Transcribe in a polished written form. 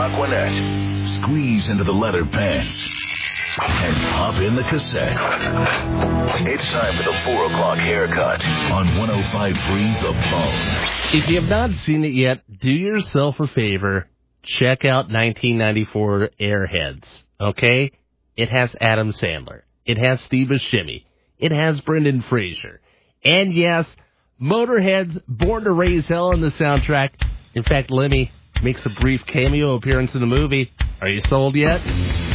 Aquanet. Squeeze into the leather pants and pop in the cassette. It's time for the 4 o'clock haircut on 105.3 The Bone. If you have not seen it yet, do yourself a favor. Check out 1994 Airheads, okay? It has Adam Sandler. It has Steve Buscemi. It has Brendan Fraser. And yes, Motorhead's Born to Raise Hell on the soundtrack. In fact, Lemmy makes a brief cameo appearance in the movie. Are you sold yet?